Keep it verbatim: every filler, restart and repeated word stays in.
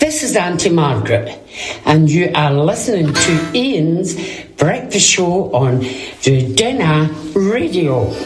This is Auntie Margaret, and you are listening to Ian's Breakfast Show on Verdena Radio.